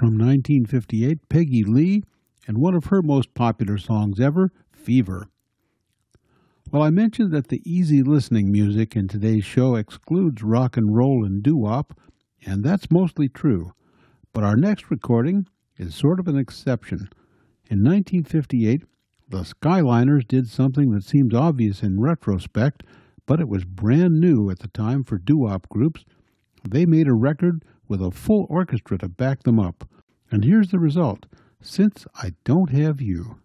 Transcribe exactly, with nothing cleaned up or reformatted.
from nineteen fifty-eight, Peggy Lee, and one of her most popular songs ever, Fever. Well, I mentioned that the easy listening music in today's show excludes rock and roll and doo-wop, and that's mostly true. But our next recording is sort of an exception. In nineteen fifty-eight, the Skyliners did something that seems obvious in retrospect, but it was brand new at the time for doo-wop groups. They made a record with a full orchestra to back them up. And here's the result, Since I Don't Have You.